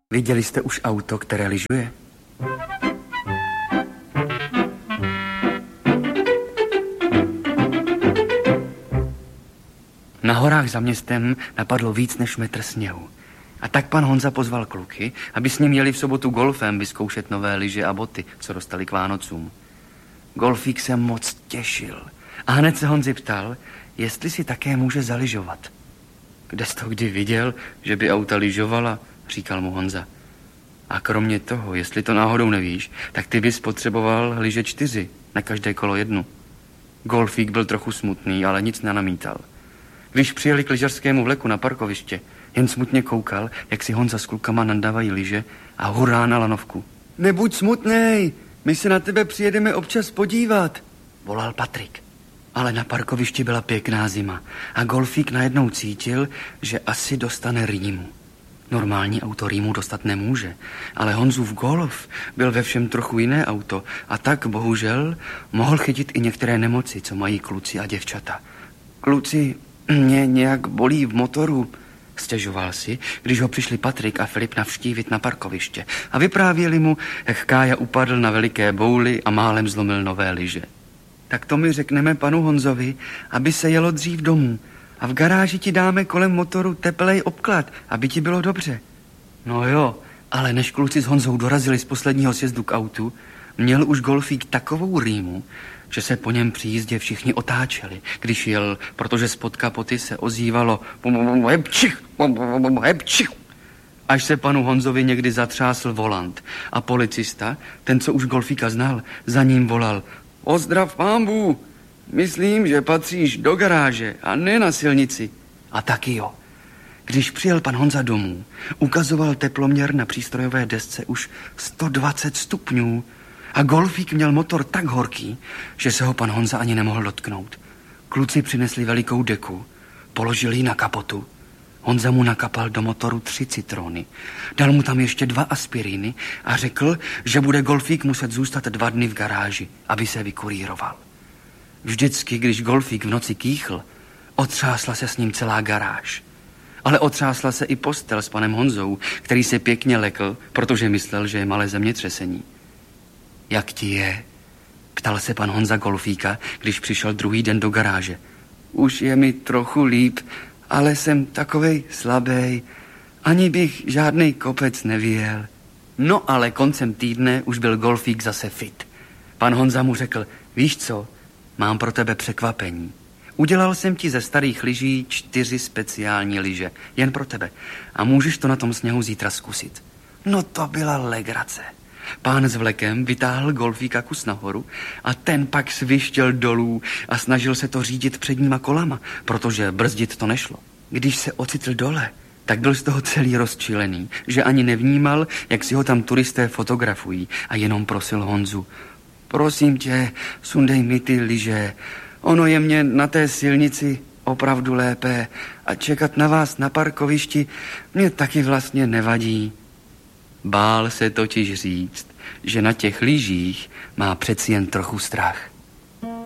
Viděli jste už auto, které lyžuje? Na horách za městem napadlo víc než metr sněhu. A tak pan Honza pozval kluky, aby s ním jeli v sobotu golfem vyzkoušet nové lyže a boty, co dostali k Vánocům. Golfík se moc těšil a hned se Honzi ptal, jestli si také může zalyžovat. Kde jsi to kdy viděl, že by auta lyžovala, říkal mu Honza. A kromě toho, jestli to náhodou nevíš, tak ty bys potřeboval lyže 4, na každé kolo 1. Golfík byl trochu smutný, ale nic nenamítal. Když přijeli k lyžařskému vleku na parkoviště, jen smutně koukal, jak si Honza s klukama nandávají lyže a hurá na lanovku. Nebuď smutnej, my se na tebe přijedeme občas podívat, volal Patrik. Ale na parkovišti byla pěkná zima a golfík najednou cítil, že asi dostane rýmu. Normální auto rýmu dostat nemůže, ale Honzův Golf byl ve všem trochu jiné auto a tak bohužel mohl chytit i některé nemoci, co mají kluci a děvčata. Kluci, mě nějak bolí v motoru, stěžoval si, když ho přišli Patrik a Filip navštívit na parkoviště a vyprávěli mu, jak Kája upadl na veliké bouli a málem zlomil nové lyže. Tak to my řekneme panu Honzovi, aby se jelo dřív domů a v garáži ti dáme kolem motoru teplej obklad, aby ti bylo dobře. No jo, ale než kluci s Honzou dorazili z posledního sjezdu k autu, měl už golfík takovou rýmu, že se po něm při jízdě všichni otáčeli, když jel, protože spod kapoty se ozývalo hebčich, až se panu Honzovi někdy zatřásl volant a policista, ten, co už golfíka znal, za ním volal: Pozdrav pánbů, myslím, že patříš do garáže a ne na silnici. A taky jo. Když přijel pan Honza domů, ukazoval teploměr na přístrojové desce už 120 stupňů a golfík měl motor tak horký, že se ho pan Honza ani nemohl dotknout. Kluci přinesli velikou deku, položili ji na kapotu. Honza mu nakapal do motoru 3 citrony, dal mu tam ještě 2 aspiríny a řekl, že bude golfík muset zůstat 2 dny v garáži, aby se vykurýroval. Vždycky, když golfík v noci kýchl, otřásla se s ním celá garáž. Ale otřásla se i postel s panem Honzou, který se pěkně lekl, protože myslel, že je malé zemětřesení. Jak ti je? Ptal se pan Honza golfíka, když přišel druhý den do garáže. Už je mi trochu líp, ale jsem takovej slabej, ani bych žádnej kopec nevyjel. No ale koncem týdne už byl golfík zase fit. Pan Honza mu řekl: víš co, mám pro tebe překvapení. Udělal jsem ti ze starých lyží 4 speciální lyže, jen pro tebe. A můžeš to na tom sněhu zítra zkusit. No to byla legrace. Pán s vlekem vytáhl golfíka kus nahoru a ten pak svištěl dolů a snažil se to řídit předníma kolama, protože brzdit to nešlo. Když se ocitl dole, tak byl z toho celý rozčilený, že ani nevnímal, jak si ho tam turisté fotografují a jenom prosil Honzu: prosím tě, sundej mi ty lyže. Ono je mě na té silnici opravdu lépe a čekat na vás na parkovišti mě taky vlastně nevadí. Bál se totiž říct, že na těch lyžích má přeci jen trochu strach.